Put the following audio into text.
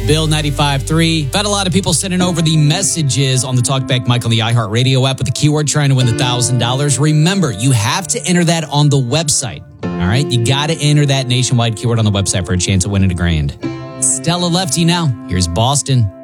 Bill 95.3. I've had a lot of people sending over the messages on the Talkback Mike on the iHeartRadio app with the keyword trying to win the $1,000. Remember, you have to enter that on the website. All right? You got to enter that nationwide keyword on the website for a chance of winning $1,000. Stella Lefty now. Here's Boston.